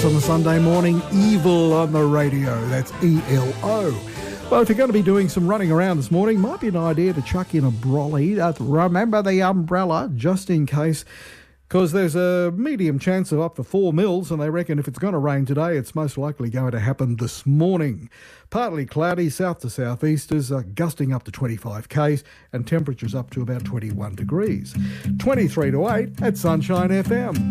On the Sunday morning, Evil on the radio. That's ELO. Well, if you're going to be doing some running around this morning, might be an idea to chuck in a brolly. Remember the umbrella, just in case, because there's a medium chance of up to 4 mils, and they reckon if it's going to rain today, it's most likely going to happen this morning. Partly cloudy, south to southeasters, gusting up to 25 k's, and temperatures up to about 21 degrees. 23 to 8 at Sunshine FM.